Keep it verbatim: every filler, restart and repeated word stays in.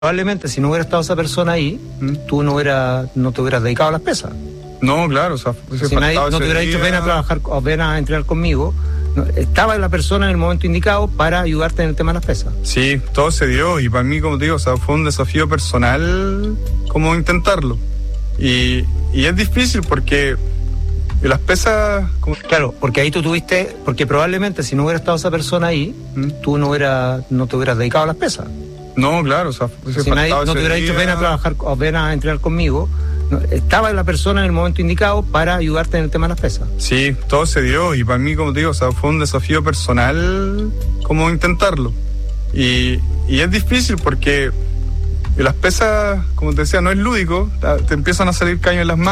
Probablemente si no hubiera estado esa persona ahí, ¿Mm? tú no, hubiera, no te hubieras dedicado a las pesas. No, claro, o sea, si nadie no te hubiera dicho ven a trabajar o ven a entrenar conmigo, no, estaba la persona en el momento indicado para ayudarte en el tema de las pesas. Sí, todo se dio y para mí, como te digo, o sea, fue un desafío personal como intentarlo. Y, y es difícil porque las pesas... Como... Claro, porque ahí tú tuviste, porque probablemente si no hubiera estado esa persona ahí, ¿Mm? tú no, hubiera, no te hubieras dedicado a las pesas. No, claro, o sea, si nadie no te hubiera dicho ven a trabajar o ven a entrenar conmigo, no, estaba la persona en el momento indicado para ayudarte en el tema de las pesas. Sí, todo se dio y para mí, como te digo, o sea, fue un desafío personal como intentarlo. Y, y es difícil porque las pesas, como te decía, no es lúdico, te empiezan a salir caños en las manos.